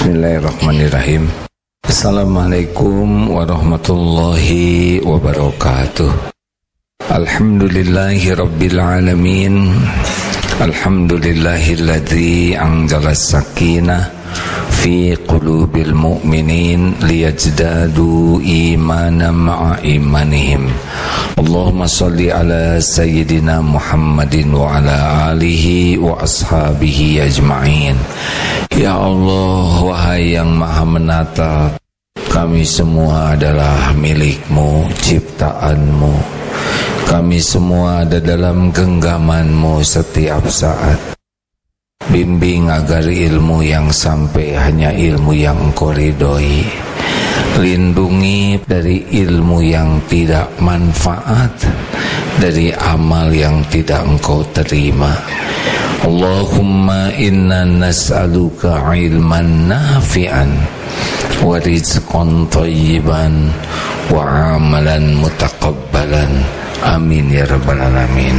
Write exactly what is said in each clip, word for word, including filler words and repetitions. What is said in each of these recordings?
Bismillahirrahmanirrahim. Assalamualaikum warahmatullahi wabarakatuh. Alhamdulillahi rabbil alamin. Alhamdulillahilladzi anzala sakinah fi qulubil mu'minin liyajdadu imanan ma'a imanihim. Allahumma salli ala sayyidina Muhammadin wa ala alihi wa ashabihi ajma'in. Ya Allah, wahai yang maha menata, kami semua adalah milik-Mu, ciptaan-Mu. Kami semua ada dalam genggaman-Mu setiap saat. Bimbing agar ilmu yang sampai hanya ilmu yang Engkau ridhoi. Lindungi dari ilmu yang tidak manfaat, dari amal yang tidak Engkau terima. Allahumma inna nas'aluka ilman nafi'an wa rizqan thayyiban wa amalan mutaqabbalan. Amin ya rabbal alamin.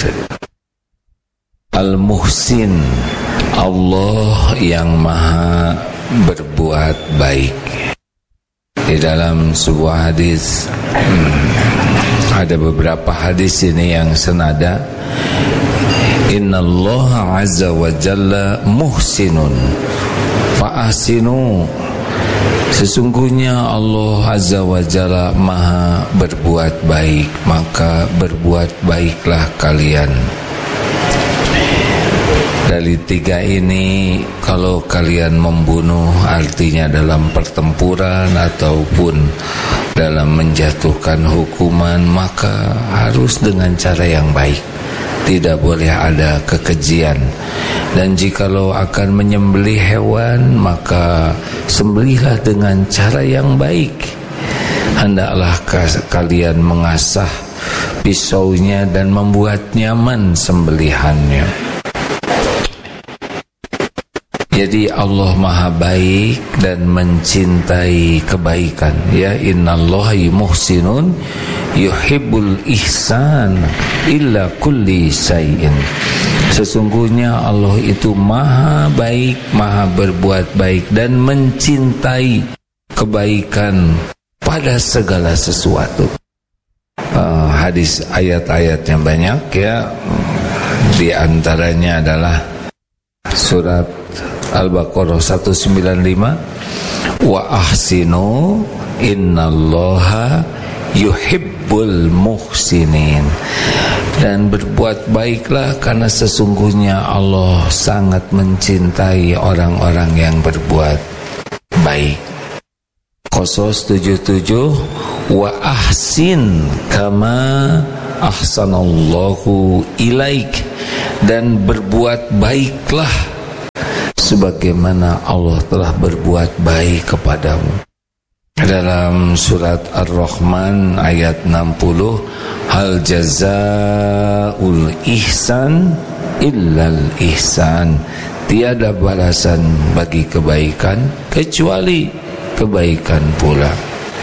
Al-Muhsin, Allah yang maha berbuat baik. Di dalam sebuah hadis, hmm, ada beberapa hadis ini yang senada. Innallaha azza wa jalla muhsinun fa ahsinu. Sesungguhnya Allah azza wa jalla maha berbuat baik, maka berbuat baiklah kalian. Dari tiga ini, kalau kalian membunuh, artinya dalam pertempuran ataupun dalam menjatuhkan hukuman, maka harus dengan cara yang baik. Tidak boleh ada kekejian. Dan jikalau akan menyembelih hewan, maka sembelihlah dengan cara yang baik. Hendaklah kalian mengasah pisaunya dan membuat nyaman sembelihannya. Jadi Allah maha baik dan mencintai kebaikan. Ya, innallaha muhsinun yuhibbul ihsan illa kulli syai'in. Sesungguhnya Allah itu maha baik, maha berbuat baik dan mencintai kebaikan pada segala sesuatu. Uh, hadis ayat-ayatnya banyak ya. Di antaranya adalah surat Al-Baqarah seratus sembilan puluh lima, wa ahsinu innallaha yuhibbul muhsinin. Dan berbuat baiklah karena sesungguhnya Allah sangat mencintai orang-orang yang berbuat baik. Qasas tujuh puluh tujuh, wa ahsin kama ahsanallahu ilaik. Dan berbuat baiklah sebagaimana Allah telah berbuat baik kepadamu. Dalam surat Ar-Rahman ayat enam puluh, hal jazaul ihsan illal ihsan. Tiada balasan bagi kebaikan kecuali kebaikan pula.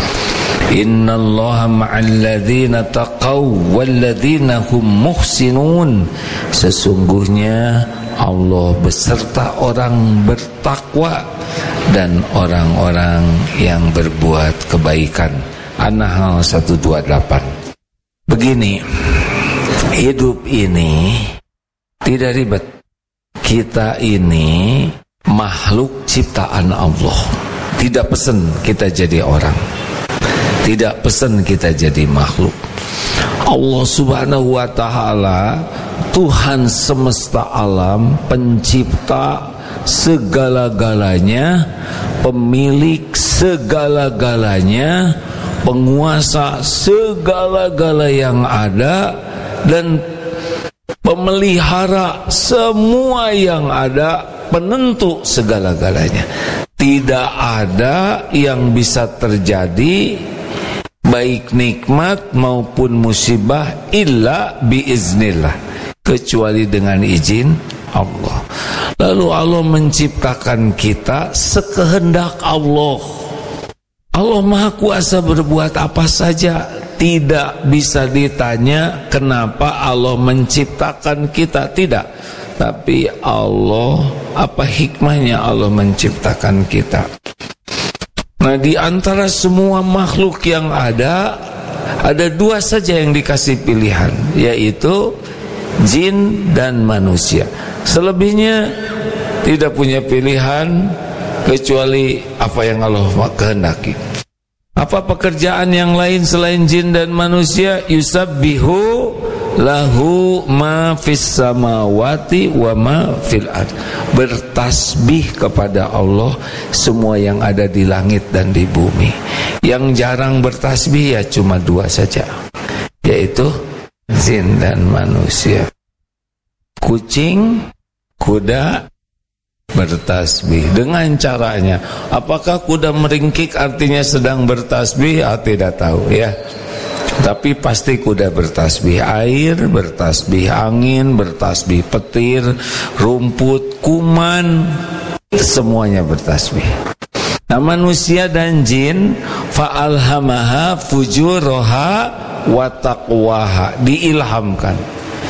Innallaha ma'al ladzina taqaw wal ladzina hum muhsinun. Sesungguhnya Allah beserta orang bertakwa dan orang-orang yang berbuat kebaikan. An-Nahl seratus dua puluh delapan. Begini, hidup ini tidak ribet. Kita ini makhluk ciptaan Allah. Tidak pesen kita jadi orang. Tidak pesen kita jadi makhluk. Allah subhanahu wa ta'ala, Tuhan semesta alam, pencipta segala-galanya, pemilik segala-galanya, penguasa segala-gala yang ada, dan pemelihara semua yang ada, penentu segala-galanya. Tidak ada yang bisa terjadi, baik nikmat maupun musibah, illa biiznillah, kecuali dengan izin Allah. Lalu Allah menciptakan kita sekehendak Allah. Allah Maha Kuasa berbuat apa saja. Tidak bisa ditanya kenapa Allah menciptakan kita. Tidak. Tapi Allah, apa hikmahnya Allah menciptakan kita? Nah, di antara semua makhluk yang ada, ada dua saja yang dikasih pilihan, yaitu jin dan manusia. Selebihnya tidak punya pilihan kecuali apa yang Allah kehendaki. Apa pekerjaan yang lain selain jin dan manusia? Yusabbihu lahu ma fis samawati wa ma fil ard. Bertasbih kepada Allah semua yang ada di langit dan di bumi. Yang jarang bertasbih ya cuma dua saja, yaitu jin dan manusia. Kucing, kuda bertasbih dengan caranya. Apakah kuda meringkik artinya sedang bertasbih? Ah, tidak tahu ya. Tapi pasti kuda bertasbih. Air bertasbih, angin bertasbih, petir, rumput, kuman, semuanya bertasbih. Nah, manusia dan jin fa'alhamaha fujuraha wa taqwaha, diilhamkan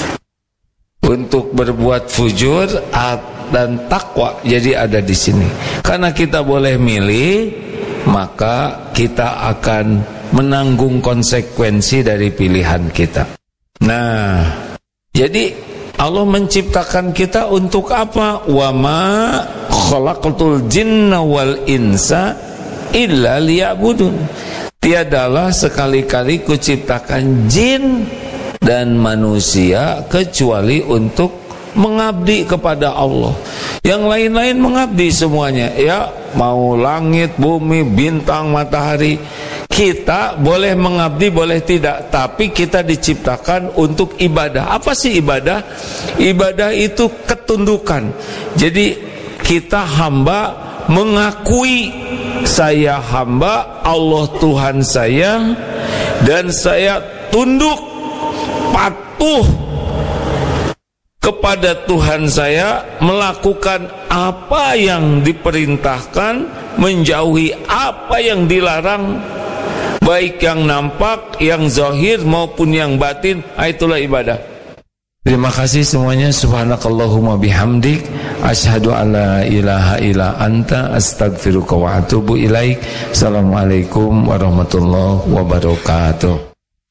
untuk berbuat fujur dan takwa. Jadi ada di sini. Karena kita boleh milih, maka kita akan menanggung konsekuensi dari pilihan kita. Nah, jadi Allah menciptakan kita untuk apa? Wa ma khalaqtul jinna wal insa illa liya'budun. Tiadalah sekali-kali kuciptakan jin dan manusia kecuali untuk mengabdi kepada Allah. Yang lain-lain mengabdi semuanya, ya, mau langit, bumi, bintang, matahari. Kita boleh mengabdi, boleh tidak, tapi kita diciptakan untuk ibadah. Apa sih ibadah? Ibadah itu ketundukan. Jadi kita hamba mengakui saya hamba, Allah Tuhan saya, dan saya tunduk, patuh kepada Tuhan saya, melakukan apa yang diperintahkan, menjauhi apa yang dilarang, baik yang nampak, yang zahir maupun yang batin. Itulah ibadah. Terima kasih semuanya. Subhanakallahumma bihamdik, asyhadu an la ilaha illa anta, astaghfiruka wa atubu ilaik. Assalamualaikum warahmatullahi wabarakatuh.